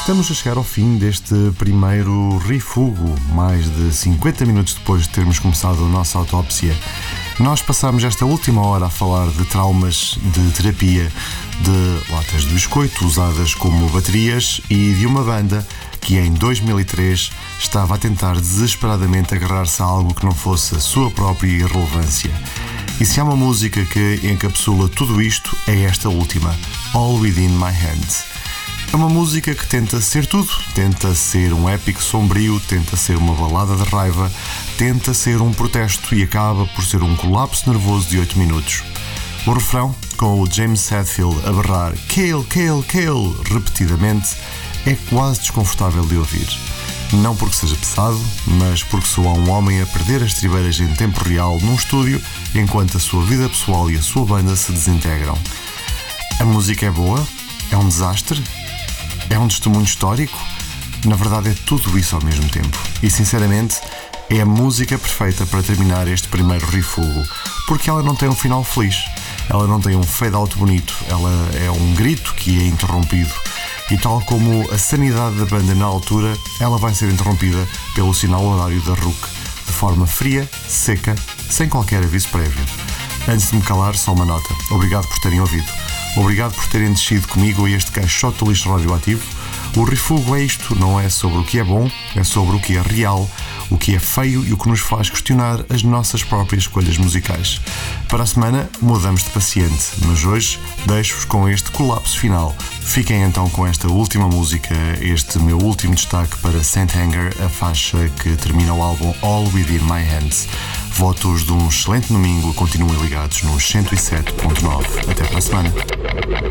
Estamos a chegar ao fim deste primeiro Refúgio, mais de 50 minutos depois de termos começado a nossa autópsia. Nós passámos esta última hora a falar de traumas, de terapia, de latas de biscoito usadas como baterias e de uma banda que em 2003 estava a tentar desesperadamente agarrar-se a algo que não fosse a sua própria irrelevância. E se há uma música que encapsula tudo isto, é esta última, All Within My Hands. É uma música que tenta ser tudo, tenta ser um épico sombrio, tenta ser uma balada de raiva, tenta ser um protesto e acaba por ser um colapso nervoso de 8 minutos. O refrão, com o James Hetfield a berrar "Kill, kill, kill" repetidamente, é quase desconfortável de ouvir. Não porque seja pesado, mas porque soa um homem a perder as tribeiras em tempo real num estúdio enquanto a sua vida pessoal e a sua banda se desintegram. A música é boa? É um desastre? É um testemunho histórico? Na verdade é tudo isso ao mesmo tempo. E sinceramente é a música perfeita para terminar este primeiro Refúgio, porque ela não tem um final feliz, ela não tem um fade-out bonito, ela é um grito que é interrompido. E tal como a sanidade da banda na altura, ela vai ser interrompida pelo sinal horário da RUC, de forma fria, seca, sem qualquer aviso prévio. Antes de me calar, só uma nota. Obrigado por terem ouvido. Obrigado por terem descido comigo a este caixote de lixo radioativo. O Refúgio é isto, não é sobre o que é bom, é sobre o que é real, o que é feio e o que nos faz questionar as nossas próprias escolhas musicais. Para a semana mudamos de paciente, mas hoje deixo-vos com este colapso final. Fiquem então com esta última música, este meu último destaque para Saint Anger, a faixa que termina o álbum All Within My Hands. Votos de um excelente domingo, continuem ligados nos 107.9. Até para a semana.